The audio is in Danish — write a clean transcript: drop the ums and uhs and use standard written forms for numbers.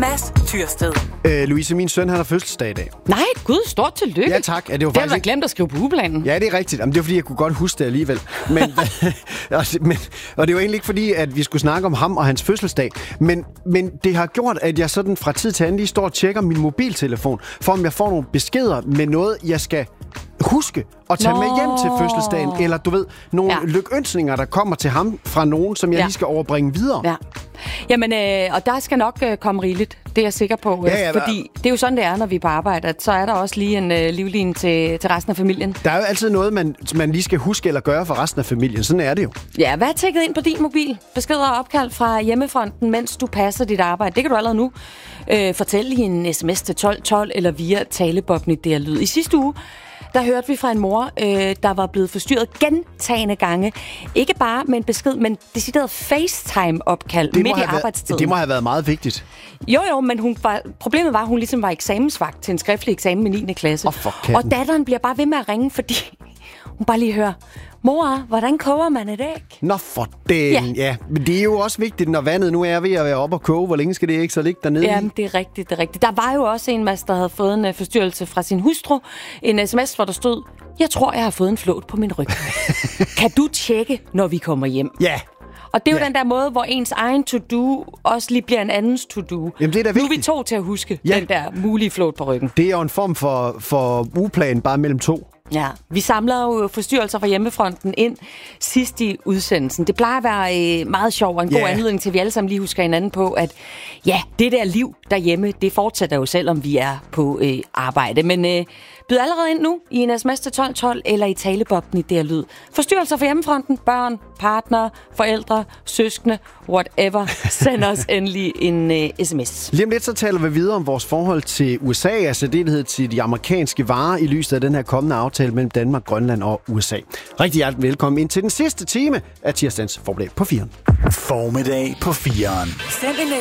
Mads Tyrsted. Louise, min søn, han har fødselsdag i dag. Nej, gud, stort tillykke. Ja, tak. Ja, det var det har faktisk du glemt at skrive på ugeplanen. Ja, det er rigtigt. Jamen, det var fordi, jeg kunne godt huske det alligevel. Og det var egentlig ikke fordi, at vi skulle snakke om ham og hans fødselsdag. Men det har gjort, at jeg sådan fra tid til anden lige står og tjekker min mobiltelefon, for om jeg får nogle beskeder med noget, jeg skal huske at tage med hjem til fødselsdagen. Eller du ved, nogle lykønsninger, der kommer til ham fra nogen, som jeg lige skal overbringe videre. Ja. Jamen, og der skal nok komme rigeligt. Det er jeg sikker på. Fordi det er jo sådan, det er, når vi er på arbejde, at så er der også lige en livline til resten af familien. Der er jo altid noget, man lige skal huske eller gøre for resten af familien. Sådan er det jo. Ja, hvad er tækket ind på din mobil? Beskeder og opkald fra hjemmefronten, mens du passer dit arbejde. Det kan du allerede nu fortælle i en sms til 1212 eller via talebobben i DR Lyd. I sidste uge, der hørte vi fra en mor, der var blevet forstyrret gentagende gange. Ikke bare med en besked, men decideret FaceTime-opkald midt i arbejdstiden. Det må have været meget vigtigt. Jo, men problemet var, at hun ligesom var eksamensvagt til en skriftlig eksamen i 9. klasse. Og datteren bliver bare ved med at ringe, fordi hun bare lige hører: mor, hvordan koger man et æg? Nå for den, ja. Men det er jo også vigtigt, når vandet nu er ved at være oppe og koge. Hvor længe skal det ikke så ligge dernede? Ja, det er rigtigt. Der var jo også en, Mads, der havde fået en forstyrrelse fra sin hustru. En sms, hvor der stod: jeg tror, jeg har fået en flåt på min ryg. Kan du tjekke, når vi kommer hjem? Ja. Og det er jo den der måde, hvor ens egen to-do også lige bliver en andens to-do. Jamen, det er da vigtigt. Nu er vi to til at huske den der mulige flåt på ryggen. Det er jo en form for ugeplan bare mellem to. Ja, vi samler jo forstyrrelser fra hjemmefronten ind sidst i udsendelsen. Det plejer at være meget sjovt og en god anledning til, at vi alle sammen lige husker hinanden på, at det der liv derhjemme, det fortsætter jo selvom vi er på arbejde. Men byd allerede ind nu i en sms til 1212 eller i talebobben i DR Lyd. Forstyrrelser fra hjemmefronten, børn, partner, forældre, søskende, whatever. Send os endelig en sms. Lige om lidt så taler vi videre om vores forhold til USA, altså det til de amerikanske varer i lyset af den her kommende aftale mellem Danmark, Grønland og USA. Rigtig hjertelig velkommen ind til den sidste time af tirsdagens Formiddag på 4'eren. Formiddag på 4'eren. Send en